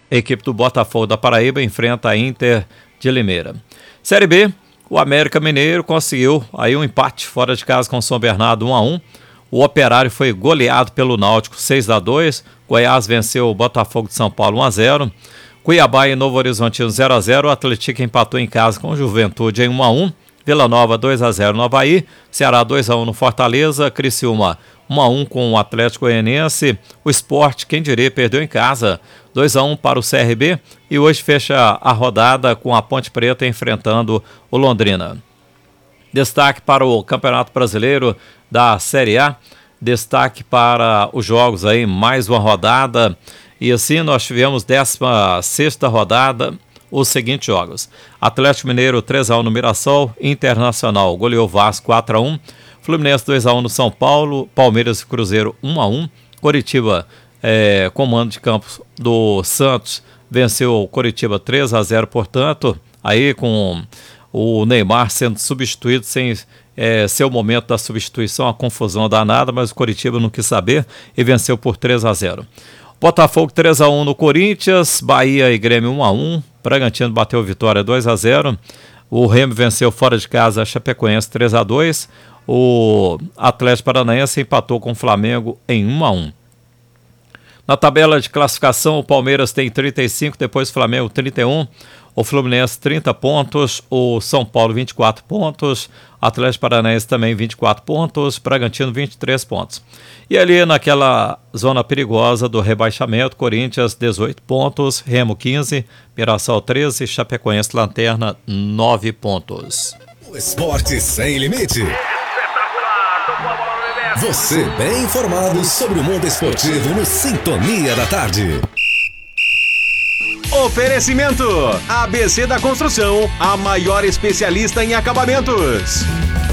A equipe do Botafogo da Paraíba enfrenta a Inter de Limeira. Série B, o América Mineiro conseguiu aí um empate fora de casa com o São Bernardo 1-1. O Operário foi goleado pelo Náutico 6-2. Goiás venceu o Botafogo de São Paulo 1-0. Cuiabá e Novo Horizontino 0-0. O Atlético empatou em casa com o Juventude em 1-1. Vila Nova 2-0 no Avaí. Ceará 2-1 no Fortaleza. Criciúma 1-1 com o Atlético Goianiense. O Sport, quem diria, perdeu em casa 2-1 para o CRB. E hoje fecha a rodada com a Ponte Preta enfrentando o Londrina. Destaque para o Campeonato Brasileiro da Série A. Destaque para os jogos aí, mais uma rodada. E assim nós tivemos 16ª rodada, os seguintes jogos. Atlético Mineiro 3-1 no Mirassol. Internacional goleou Vasco 4-1. Fluminense 2-1 no São Paulo. Palmeiras e Cruzeiro 1-1. Coritiba, comando de campos do Santos, venceu o Coritiba 3-0, portanto, aí com o Neymar sendo substituído sem ser o momento da substituição, a confusão danada, mas o Coritiba não quis saber e venceu por 3-0. Botafogo 3-1 no Corinthians, Bahia e Grêmio 1-1, Bragantino bateu Vitória 2-0, o Remo venceu fora de casa a Chapecoense 3-2, o Atlético Paranaense empatou com o Flamengo em 1-1. Na tabela de classificação, o Palmeiras tem 35, depois o Flamengo 31, o Fluminense 30 pontos, o São Paulo 24 pontos, Atlético Paranaense também 24 pontos, Bragantino 23 pontos. E ali naquela zona perigosa do rebaixamento, Corinthians 18 pontos, Remo 15, Mirassol 13, Chapecoense lanterna 9 pontos. O esporte sem limite. Você bem informado sobre o mundo esportivo no Sintonia da Tarde. Oferecimento ABC da Construção, a maior especialista em acabamentos.